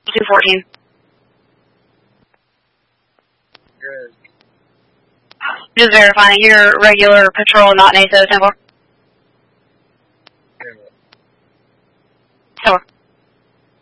214. Good. Just verifying your regular patrol, not NATO 10-4. 10-4. 10-4.